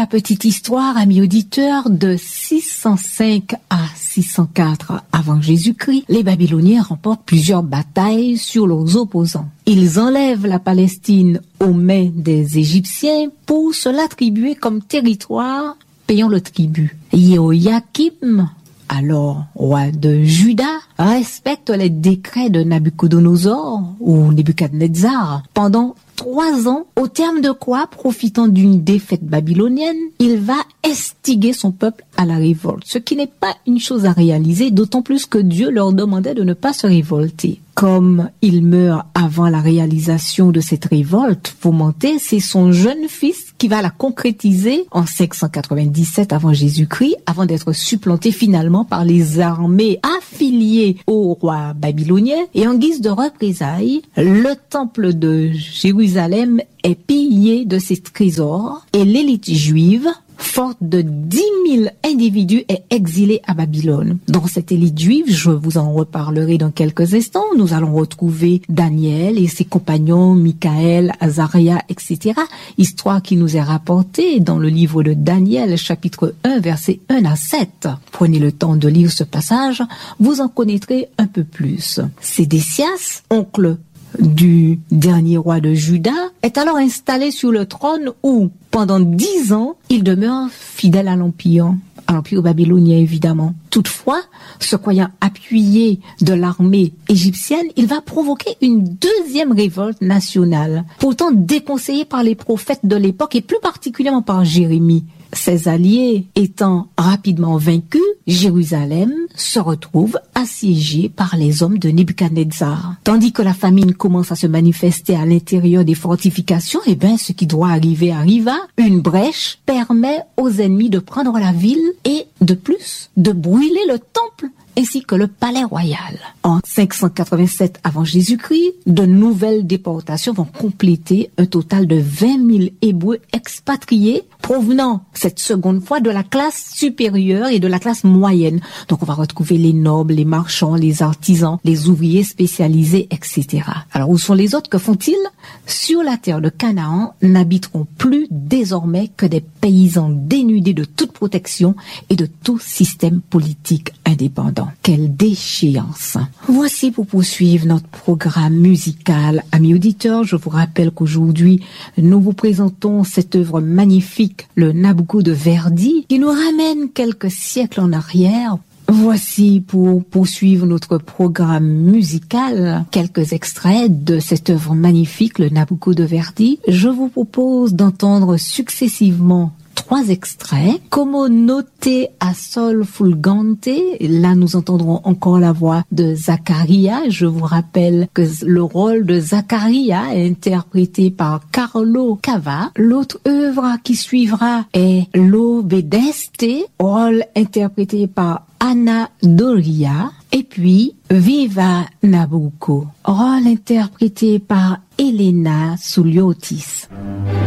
la petite histoire, amis auditeurs, de 605 à 604 avant Jésus-Christ, les Babyloniens remportent plusieurs batailles sur leurs opposants. Ils enlèvent la Palestine aux mains des Égyptiens pour se l'attribuer comme territoire payant le tribut. Jéhoïakim, alors roi de Juda, respecte les décrets de Nabuchodonosor ou Nebuchadnezzar pendant 3 ans, au terme de quoi, profitant d'une défaite babylonienne, il va instiguer son peuple à la révolte, ce qui n'est pas une chose à réaliser, d'autant plus que Dieu leur demandait de ne pas se révolter. Comme il meurt avant la réalisation de cette révolte fomentée, c'est son jeune fils qui va la concrétiser en 597 avant Jésus-Christ, avant d'être supplanté finalement par les armées affiliées au roi babylonien. Et en guise de représailles, le temple de Jérusalem est pillé de ses trésors et l'élite juive, forte de 10 000 individus, est exilée à Babylone. Dans cette élite juive, je vous en reparlerai dans quelques instants, nous allons retrouver Daniel et ses compagnons, Michaël, Azaria, etc. Histoire qui nous est rapportée dans le livre de Daniel, chapitre 1, versets 1 à 7. Prenez le temps de lire ce passage, vous en connaîtrez un peu plus. Sédécias, oncle du dernier roi de Juda, est alors installé sur le trône où, pendant 10 ans, il demeure fidèle à l'empire babylonien évidemment. Toutefois, se croyant appuyé de l'armée égyptienne, il va provoquer une deuxième révolte nationale, pourtant déconseillée par les prophètes de l'époque et plus particulièrement par Jérémie. Ses alliés étant rapidement vaincus, Jérusalem se retrouve assiégée par les hommes de Nebuchadnezzar. Tandis que la famine commence à se manifester à l'intérieur des fortifications, ce qui doit arriver arriva. Une brèche permet aux ennemis de prendre la ville et, de plus, de brûler le temple ainsi que le palais royal. En 587 avant Jésus-Christ, de nouvelles déportations vont compléter un total de 20 000 Hébreux expatriés provenant cette seconde fois de la classe supérieure et de la classe moyenne. Donc on va retrouver les nobles, les marchands, les artisans, les ouvriers spécialisés, etc. Alors où sont les autres? Que font-ils? Sur la terre de Canaan n'habiteront plus désormais que des paysans dénudés de toute protection et de tout système politique indépendant. Quelle déchéance! Voici pour poursuivre notre programme musical. Amis auditeurs, je vous rappelle qu'aujourd'hui, nous vous présentons cette œuvre magnifique, le Nabucco de Verdi, qui nous ramène quelques siècles en arrière. Voici pour poursuivre notre programme musical quelques extraits de cette œuvre magnifique, le Nabucco de Verdi. Je vous propose d'entendre successivement 3 extraits. Como note a sol fulgante. Là, nous entendrons encore la voix de Zaccaria. Je vous rappelle que le rôle de Zaccaria est interprété par Carlo Cava. L'autre œuvre qui suivra est L'Obedeste, rôle interprété par Anna Doria. Et puis, Viva Nabucco, rôle interprété par Elena Souliotis.